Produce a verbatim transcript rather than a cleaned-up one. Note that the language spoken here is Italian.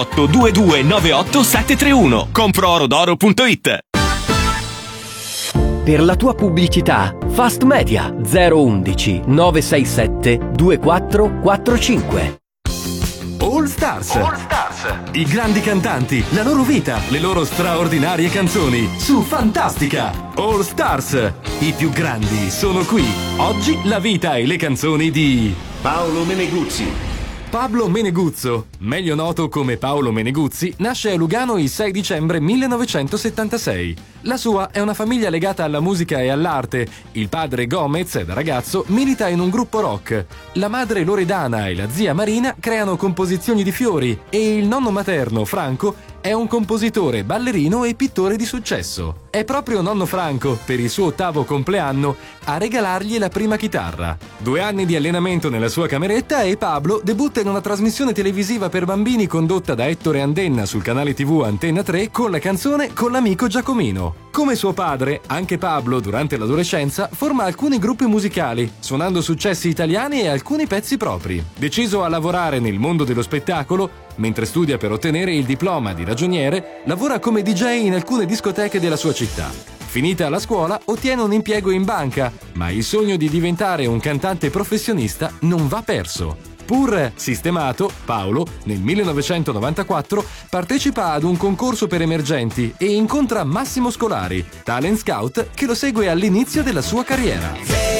otto due due nove otto sette tre uno. compro oro d'oro punto it. Per la tua pubblicità, Fast Media zero uno uno nove sei sette due quattro quattro cinque. All Stars. All Stars. I grandi cantanti, la loro vita, le loro straordinarie canzoni su Fantastica. All Stars. I più grandi sono qui. Oggi la vita e le canzoni di Paolo Meneguzzi. Pablo Meneguzzo, meglio noto come Paolo Meneguzzi, nasce a Lugano il sei dicembre millenovecentosettantasei. La sua è una famiglia legata alla musica e all'arte. Il padre Gomez, da ragazzo, milita in un gruppo rock. La madre Loredana e la zia Marina creano composizioni di fiori e il nonno materno, Franco, è un compositore, ballerino e pittore di successo. È proprio nonno Franco, per il suo ottavo compleanno, a regalargli la prima chitarra. Due anni di allenamento nella sua cameretta e Pablo debutta in una trasmissione televisiva per bambini condotta da Ettore Andenna sul canale tivù Antenna tre con la canzone Con l'amico Giacomino. Come suo padre, anche Pablo, durante l'adolescenza, forma alcuni gruppi musicali, suonando successi italiani e alcuni pezzi propri. Deciso a lavorare nel mondo dello spettacolo, mentre studia per ottenere il diploma di ragioniere, lavora come D J in alcune discoteche della sua città. Finita la scuola, ottiene un impiego in banca, ma il sogno di diventare un cantante professionista non va perso. Pur sistemato, Paolo, nel millenovecentonovantaquattro, partecipa ad un concorso per emergenti e incontra Massimo Scolari, talent scout che lo segue all'inizio della sua carriera.